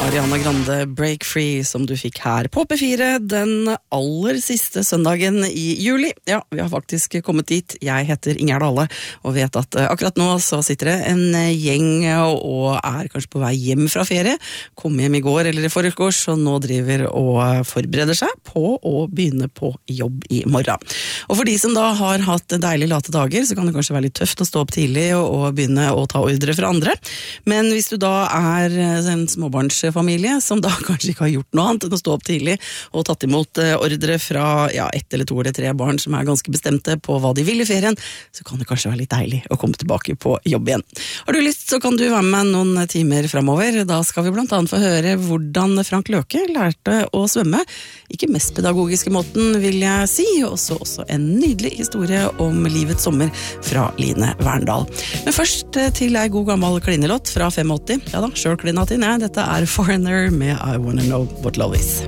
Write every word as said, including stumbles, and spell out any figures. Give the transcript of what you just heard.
Ariana Grande, Break Free, som du fikk her på P fire den aller siste søndagen i juli. Ja, vi har faktisk kommet dit. Jeg heter Inger Dale, og vet at akkurat nå så sitter det en gjeng og er kanskje på vei hjem fra ferie. Kom hjem i går eller i forgårs, og nå driver og forbereder seg på å begynne på jobb i morgen. Og for de som da har hatt deilige late dager, så kan det kanskje være litt tøft å stå opp tidlig og, og begynne å ta ordre fra andre. Men hvis du da er en småbarnsfamilie som da kanskje ikke har gjort noe annet enn å stå opp tidlig og tatt imot ordre fra ja, ett eller to eller tre barn som er ganske bestemte på hva de vil i ferien, så kan det kanskje være litt deilig å komme tilbake på jobb igjen. Har du lyst, så kan du være med noen timer fremover. Da skal vi blant annet få høre hvordan Frank Løke lærte å svømme. Ikke mest pedagogiske måten, vil jeg si, og også, også en nydelig historie om livets sommer fra Line Verndal. Men først til ei god gammel klinelåt fra åttifem. Ja da, selv klinat inn, jeg. Dette er Foreigner med I Wanna Know What Love Is.